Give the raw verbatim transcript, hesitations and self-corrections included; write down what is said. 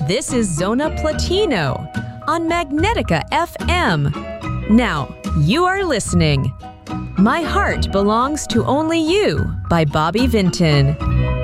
This is Zona Platino on Magnetica F M. Now, you are listening. My Heart Belongs to Only You by Bobby Vinton.